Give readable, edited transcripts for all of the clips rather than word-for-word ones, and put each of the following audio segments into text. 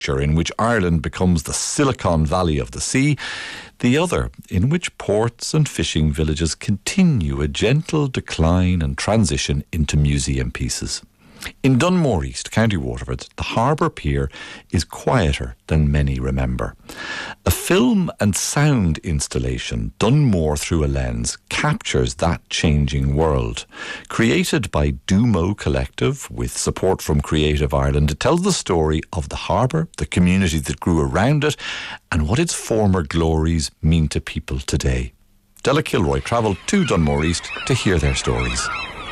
in which Ireland becomes the Silicon Valley of the sea, the other in which ports and fishing villages continue a gentle decline and transition into museum pieces. In Dunmore East, County Waterford, the harbour pier is quieter than many remember. A film and sound installation, Dunmore Through a Lens, captures that changing world. Created by Dumo Collective with support from Creative Ireland, it tells the story of the harbour, the community that grew around it, and what its former glories mean to people today. Della Kilroy travelled to Dunmore East to hear their stories.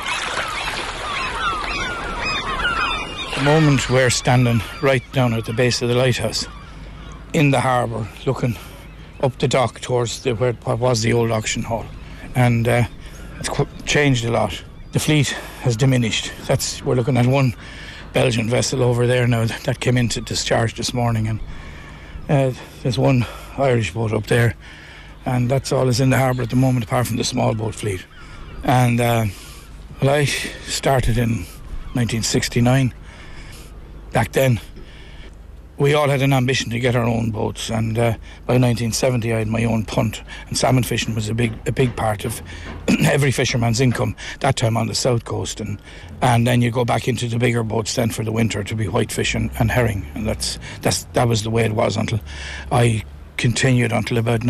At the moment we're standing right down at the base of the lighthouse in the harbour, looking up the dock towards what was the old auction hall, and it's changed a lot. The fleet has diminished. We're looking at one Belgian vessel over there now that came into discharge this morning, and there's one Irish boat up there, and that's all is in the harbour at the moment apart from the small boat fleet. And I started in 1969. Back then, we all had an ambition to get our own boats, and by 1970 I had my own punt, and salmon fishing was a big part of every fisherman's income, that time on the south coast, and then you go back into the bigger boats then for the winter to be whitefish and herring, and that was the way it was until I continued until about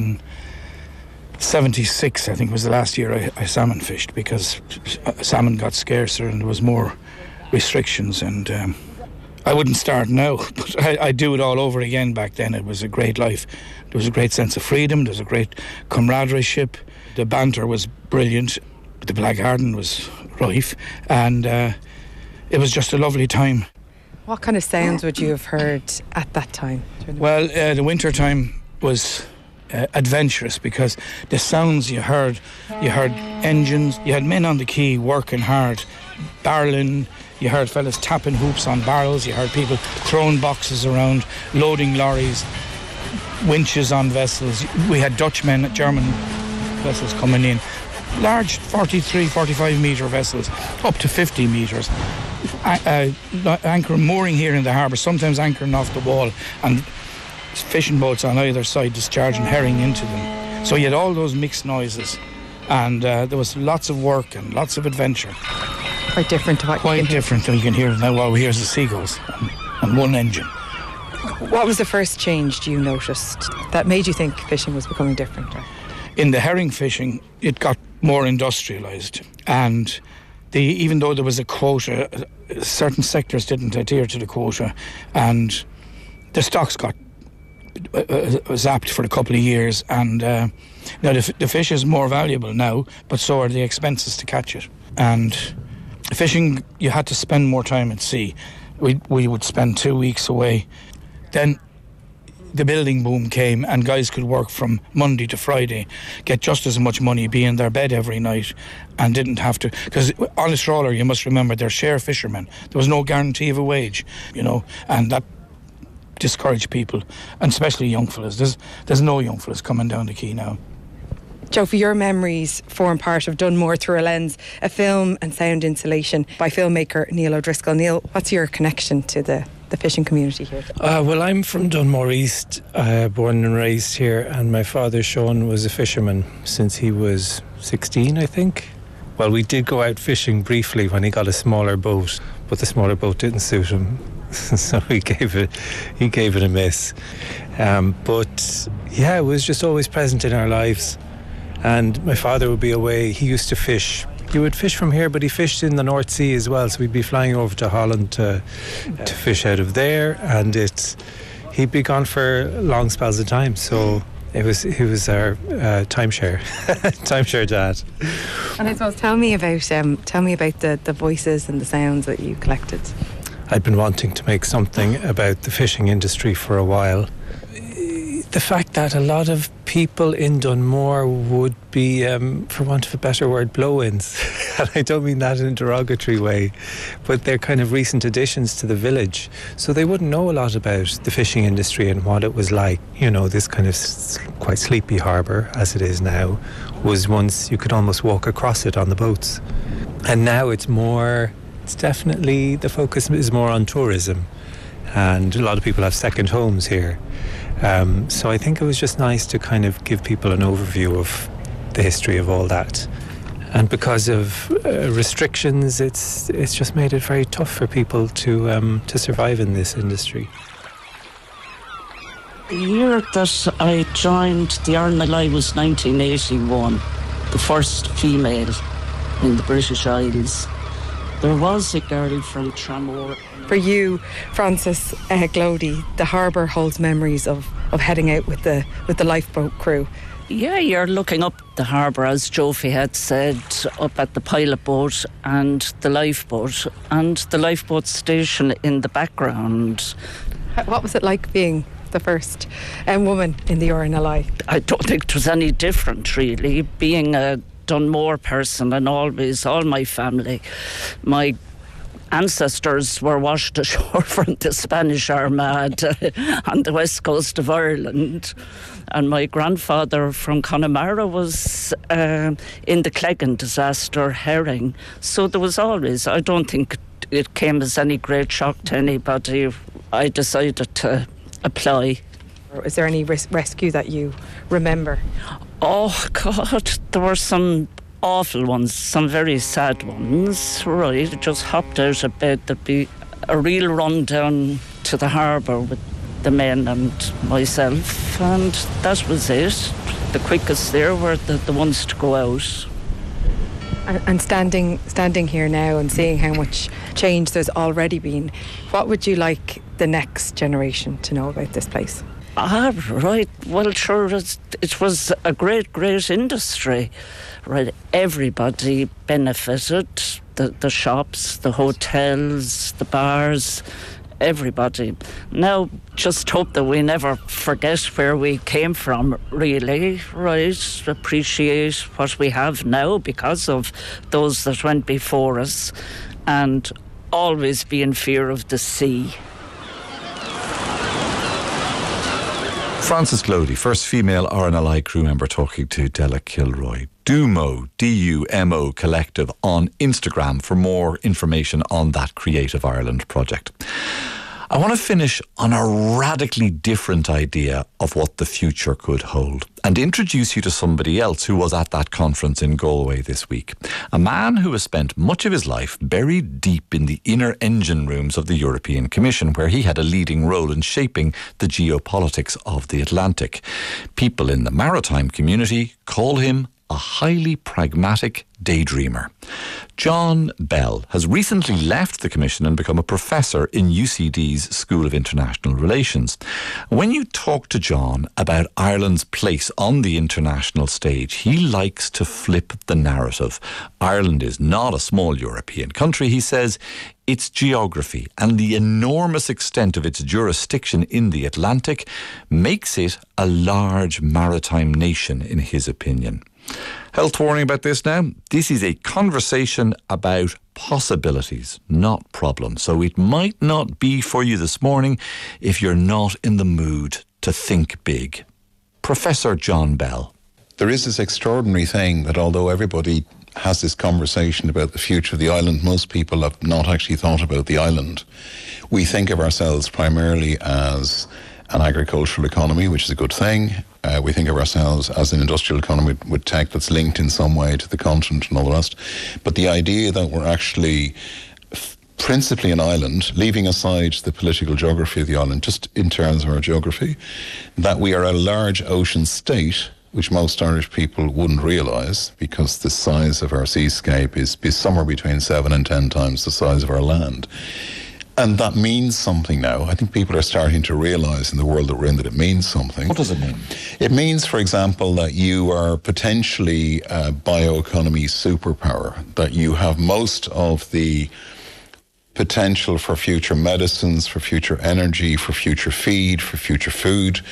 1976, I think was the last year I salmon fished, because salmon got scarcer and there was more restrictions, and I wouldn't start now, but I'd do it all over again. Back then it was a great life. There was a great sense of freedom, there was a great camaraderie. The banter was brilliant, the blackguarding was rife, and it was just a lovely time. What kind of sounds would you have heard at that time? Well, the winter time was adventurous, because the sounds you heard engines, you had men on the quay working hard, barreling, you heard fellas tapping hoops on barrels, you heard people throwing boxes around, loading lorries, winches on vessels. We had Dutchmen, German vessels coming in, large 43, 45 metre vessels, up to 50 metres, mooring here in the harbour, sometimes anchoring off the wall, and fishing boats on either side discharging herring into them. So you had all those mixed noises, and there was lots of work and lots of adventure. Quite different to what Quite different than you can hear now. All we hear is the seagulls and one engine. What was the first change you noticed that made you think fishing was becoming different? In the herring fishing, it got more industrialised, and even though there was a quota, certain sectors didn't adhere to the quota, and the stocks got zapped for a couple of years, and now the fish is more valuable now, but so are the expenses to catch it. And fishing, you had to spend more time at sea. We would spend 2 weeks away. Then the building boom came, and guys could work from Monday to Friday, get just as much money, be in their bed every night, and didn't have to, because on a trawler, you must remember, they're share fishermen. There was no guarantee of a wage, and that discouraged people, and especially young fellas. There's no young fellas coming down the quay now. Joe, for your memories form part of Dunmore Through a Lens, a film and sound installation by filmmaker Neil O'Driscoll. Neil, what's your connection to the fishing community here? Well, I'm from Dunmore East, born and raised here, and my father, Sean, was a fisherman since he was 16, I think. Well, we did go out fishing briefly when he got a smaller boat, but the smaller boat didn't suit him, so he gave it a miss. But yeah, it was just always present in our lives. And my father would be away. He used to fish. He would fish from here, but he fished in the North Sea as well. So we'd be flying over to Holland to fish out of there, and he'd be gone for long spells of time. So he was our timeshare dad. And I suppose tell me about the voices and the sounds that you collected. I'd been wanting to make something about the fishing industry for a while. The fact that a lot of people in Dunmore would be, for want of a better word, blow-ins. And I don't mean that in a derogatory way, but they're kind of recent additions to the village. So they wouldn't know a lot about the fishing industry and what it was like. This kind of quite sleepy harbour, as it is now, was once you could almost walk across it on the boats. And now it's definitely, the focus is more on tourism. and a lot of people have second homes here. So I think it was just nice to kind of give people an overview of the history of all that. And because of restrictions, it's just made it very tough for people to survive in this industry. The year that I joined the RNLI was 1981, the first female in the British Isles. There was a girl from Tramore. For you, Francis Glody, the harbour holds memories of heading out with the lifeboat crew. Yeah, you're looking up the harbour, as Jofi had said, up at the pilot boat and the lifeboat station in the background. What was it like being the first woman in the RNLI? I don't think it was any different, really. Being a Dunmore person, and always, all my family, my ancestors were washed ashore from the Spanish Armada on the west coast of Ireland, and my grandfather from Connemara was in the Cleggan disaster herring. So there was always, I don't think it came as any great shock to anybody. I decided to apply. Is there any rescue that you remember? Oh God, there were some awful ones, some very sad ones, right? Just hopped out of bed. There'd be a real run down to the harbour with the men and myself, and that was it. The quickest there were the ones to go out. And standing here now and seeing how much change there's already been, what would you like the next generation to know about this place? Right. Well, sure, it was a great industry. Right, everybody benefited. The shops, the hotels, the bars, everybody. Now, just hope that we never forget where we came from, really, right? Appreciate what we have now because of those that went before us, and always be in fear of the sea. Frances Glody, first female RNLI crew member, talking to Della Kilroy. Dumo, D-U-M-O Collective on Instagram for more information on that Creative Ireland project. I want to finish on a radically different idea of what the future could hold and introduce you to somebody else who was at that conference in Galway this week. A man who has spent much of his life buried deep in the inner engine rooms of the European Commission, where he had a leading role in shaping the geopolitics of the Atlantic. People in the maritime community call him a highly pragmatic daydreamer. John Bell has recently left the Commission and become a professor in UCD's School of International Relations. When you talk to John about Ireland's place on the international stage, he likes to flip the narrative. Ireland is not a small European country, he says. Its geography and the enormous extent of its jurisdiction in the Atlantic makes it a large maritime nation, in his opinion. Health warning about this now. This is a conversation about possibilities, not problems. So it might not be for you this morning if you're not in the mood to think big. Professor John Bell. There is this extraordinary thing that although everybody has this conversation about the future of the island, most people have not actually thought about the island. We think of ourselves primarily as an agricultural economy, which is a good thing. We think of ourselves as an industrial economy with tech that's linked in some way to the continent and all the rest. But the idea that we're actually principally an island, leaving aside the political geography of the island, just in terms of our geography, that we are a large ocean state, which most Irish people wouldn't realise, because the size of our seascape is somewhere between 7 and 10 times the size of our land. And that means something now. I think people are starting to realise in the world that we're in that it means something. What does it mean? It means, for example, that you are potentially a bioeconomy superpower, that you have most of the potential for future medicines, for future energy, for future feed, for future food,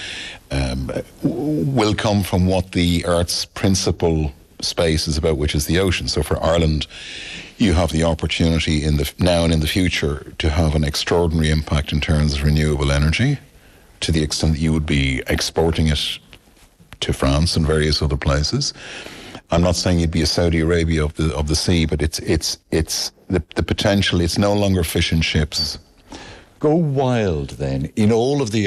will come from what the Earth's principal space is about, which is the ocean. So for Ireland, you have the opportunity now and in the future to have an extraordinary impact in terms of renewable energy, to the extent that you would be exporting it to France and various other places. I'm not saying you'd be a Saudi Arabia of the sea, but it's the potential. It's no longer fish and chips. Go wild then in all of the